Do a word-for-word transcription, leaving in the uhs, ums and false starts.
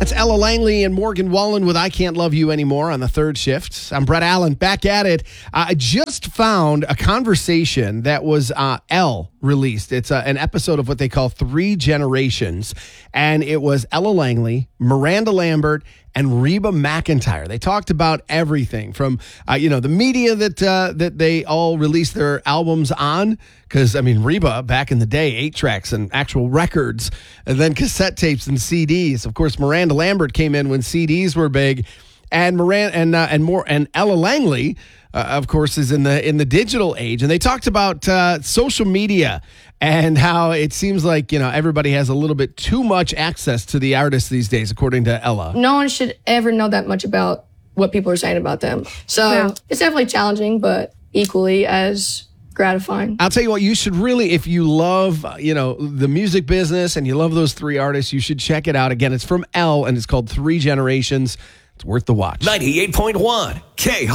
That's Ella Langley and Morgan Wallen with I Can't Love You Anymore on the third shift. I'm Brett Allen, back at it. I just found a conversation that was uh, Elle released. It's uh, an episode of what they call Three Generations, and it was Ella Langley, Miranda Lambert, and Reba McEntire. They talked about everything from, uh, you know, the media that uh, that they all released their albums on. Because, I mean, Reba, back in the day, eight tracks and actual records, and then cassette tapes and C Ds. Of course, Miranda Lambert came in when C Ds were big, and Miranda and uh, and more and Ella Langley, uh, of course, is in the in the digital age. And they talked about uh, social media and how it seems like, you know, everybody has a little bit too much access to the artists these days, according to Ella. No one should ever know that much about what people are saying about them. So yeah. It's definitely challenging, but equally as gratifying. I'll tell you what, you should really, if you love, you know, the music business and you love those three artists, you should check it out. Again, it's from Elle and it's called Three Generations. It's worth the watch. ninety-eight point one K